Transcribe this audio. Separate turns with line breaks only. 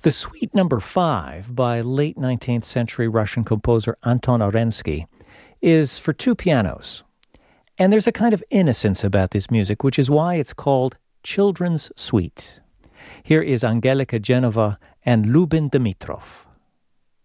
The Suite Number 5 by late 19th century Russian composer Anton Arensky is for two pianos. And there's a kind of innocence about this music, which is why it's called Children's Suite. Here is Angelika Genova and Lubin Dimitrov.